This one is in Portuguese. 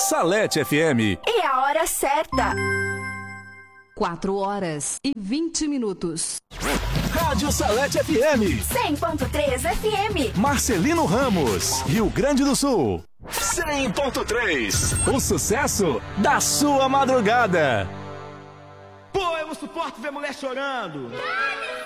Salete FM. E a hora certa. 4h20. Rádio Salete FM. 100.3 FM. Marcelino Ramos, Rio Grande do Sul. 100.3. O sucesso da sua madrugada. Pô, eu não suporto ver mulher chorando.